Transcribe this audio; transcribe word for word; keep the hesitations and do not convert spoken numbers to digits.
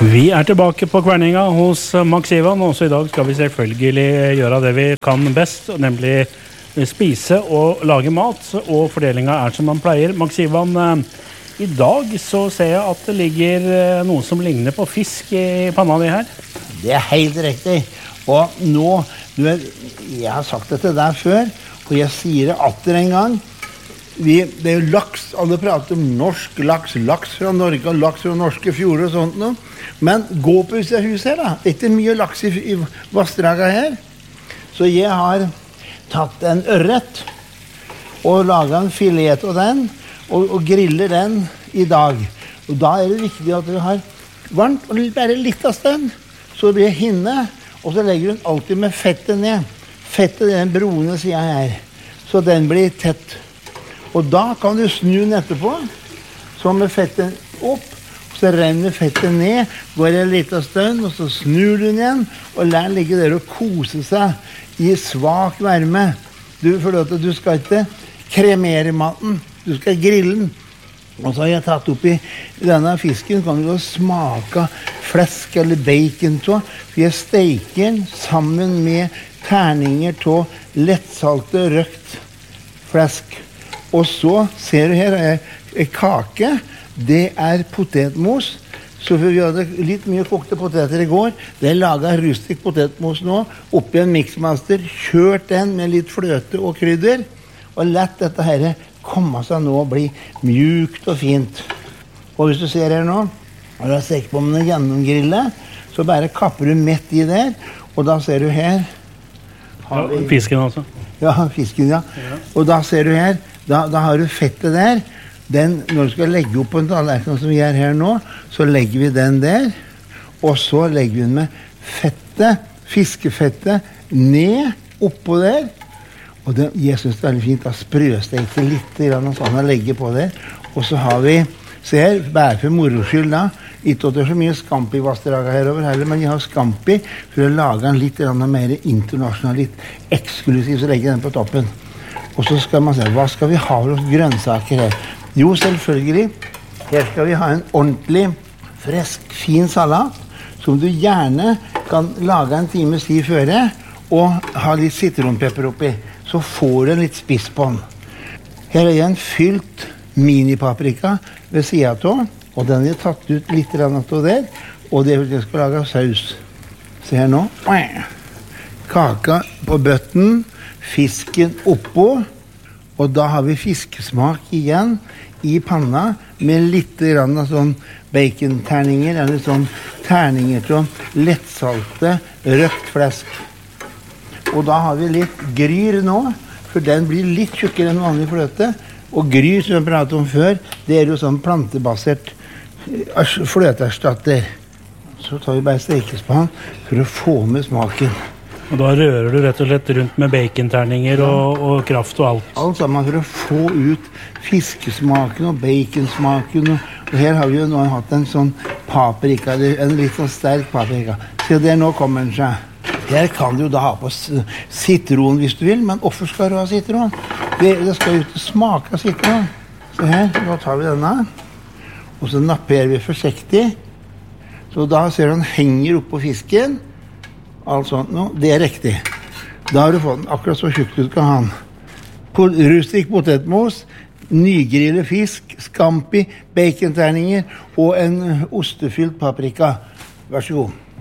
Vi er tilbake på Kverninga hos Max Ivan, og også i dag skal vi selvfølgelig gjøre det vi kan best, nemlig spise og lage mat, og fordelingen er som man pleier. Max Ivan, i dag så ser jeg at det ligger noe som ligner på fisk i panna di her. Det er helt riktig, og nå, du vet, jeg har sagt det til deg før, og jeg sier det atter en gang. Vi, det er jo laks, alle prater om norsk laks, laks fra Norge og laks fra norske fjorder og sånt noe. Men gå på disse hus her da, det er ikke mye laks i, i vassdraget her. Så jeg har tatt en ørret og laget en filet av den og, og griller den i dag. Og da er det viktig at du har varmt og bare litt av stund, så det blir hinne, og så legger du alltid med fettet ned. Fettet er den brune siden her, så den blir tett. Og da kan du snu den etterpå, så med fettet opp, så renner fettet ned, går en liten stund, og så snur du den igjen, og lær den ligge der og kose seg i svak varme. Du, for at du skal ikke kremere maten, du skal grille den. Og så har jeg tatt opp i denne fisken, kan du smake flesk eller bacon til, for jeg steker den sammen med terninger til lettsalte røkt flesk. Og så ser du her er, er kake, det er potetmos. Så vi hadde litt mye kokte poteter i går. Det er laget rustik potetmos nå, oppi en mixmaster, kjørt den med litt fløte og krydder, og lett dette her komme seg nå og bli mjukt og fint. Og hvis du ser her nå, og du har stekt på med en gjennomgrille, så bare kapper du midt i der, og da ser du her. Ja, fisken altså. Ja, fisken, ja. ja. Og da ser du her, Da, da har du fettet der. Den, når du skal legge opp på en tallerken som vi er her nå, så legger vi den der, og så legger vi den med fettet, fiskefettet, ned oppå der. Og det, jeg synes det er veldig fint, da sprøstekte litt grann og sånn å legge på der. Og så har vi, se her, bare for moroskyld da, ikke at det er så mye Scampi i vassdraget herover heller, men jeg har Scampi for å lage den litt mer internasjonal, litt eksklusiv, så legger jeg den på toppen. Og så skal man se, hva skal vi ha for grønnsaker her? Jo, selvfølgelig, her skal vi ha en ordentlig, frisk, fin salat, som du gjerne kan lage en times tid før, og ha litt sitronpepper oppi, så får du en litt spiss på den. Her er en fylt minipaprika ved siden av, og den er tatt ut litt av der, og det er for jeg skal lage saus. Se her nå. Kaka på bøtten, fisken oppå, og da har vi fiskesmak igjen i panna med litt grann av sånn bacon-terninger, eller sånn terninger til lettsalte røkt flesk. Og da har vi litt gryr nå, for den blir litt tjukkere enn vanlig fløte, og gryr som jeg pratet om før, det er jo sånn plantebasert fløteerstatter. Så tar vi bare stekespann for å få med smaken. Og da rører du rett og slett rundt med baconterninger og, og kraft og alt. Alt sammen for å få ut fiskesmaken og baconsmaken. Og, og her har vi jo nå hatt en sånn paprika, en litt sånn sterk paprika. Så der nå kommer den seg. Her kan du jo da ha på sitron hvis du vil, men hvorfor skal du ha sitron? Det, det skal jo ikke smake av sitron. Så her, da tar vi denne. Og så napper vi forsiktig. Så da ser du den henger opp på fisken. Alt sånt nå, det er riktig. Da har du fått den akkurat så tjukt du skal ha den. Rustik potetmos, nygrillet fisk, Scampi, baconterninger og en ostefylt paprika. Vær så god.